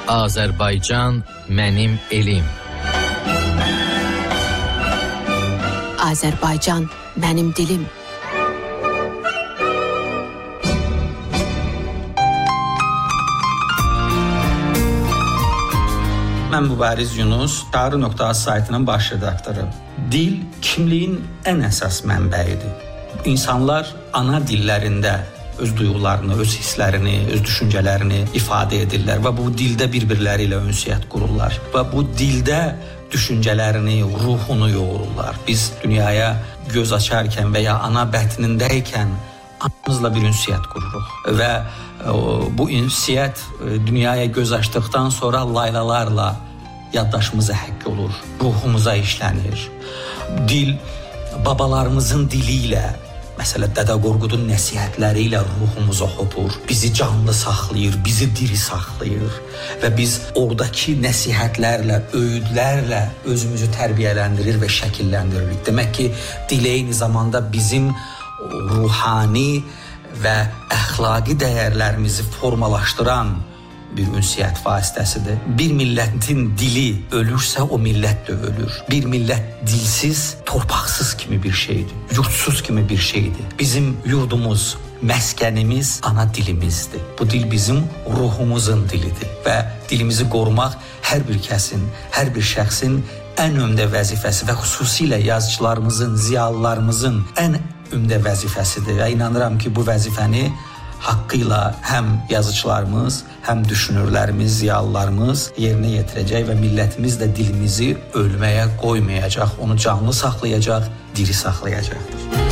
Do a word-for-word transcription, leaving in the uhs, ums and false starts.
Azərbaycan mənim elim. Azərbaycan mənim dilim. Mən Mübariz Yunus, Tarix nöqtə az saytının baş redaktoru. Dil kimliyin ən əsas mənbəyidir. İnsanlar ana dillərində öz duyğularını, öz hisslərini, öz düşüncələrini ifadə edirlər və bu dildə bir-birləri ilə ünsiyyət qururlar və bu dildə düşüncələrini, ruhunu yoğururlar. Biz dünyaya göz açarkən və ya ana bətnindəykən anamızla bir ünsiyyət qururuq və bu ünsiyyət dünyaya göz açdıqdan sonra laylalarla yaddaşımıza həkk olur, ruhumuza işlənir. Dil babalarımızın dili ilə, məsələn, Dədə Qorqudun nəsihətləri ilə ruhumuza hopur, bizi canlı saxlayır, bizi diri saxlayır və biz oradakı nəsihətlərlə, öyüdlərlə özümüzü tərbiyələndirir və şəkillləndiririk. Demək ki, dil eyni zamanda bizim ruhani və əxlaqi dəyərlərimizi formalaşdıran bir ünsiyyət vasitəsidir. Bir millətin dili ölürsə, o millət də ölür. Bir millət dilsiz, torpaqsız kimi bir şeydir, yurtsuz kimi bir şeydir. Bizim yurdumuz, məskənimiz ana dilimizdir. Bu dil bizim ruhumuzun dilidir və dilimizi qorumaq hər bir kəsin, hər bir şəxsin ən ümdə vəzifəsi və xüsusilə yazıçılarımızın, ziyalılarımızın ən ümdə vəzifəsidir və inanıram ki, bu vəzifəni haqqı ilə həm yazıçılarımız, həm düşünürlərimiz, ziyalılarımız yerinə yetirəcək və millətimiz də dilimizi ölməyə qoymayacaq, onu canlı saxlayacaq, diri saxlayacaqdır.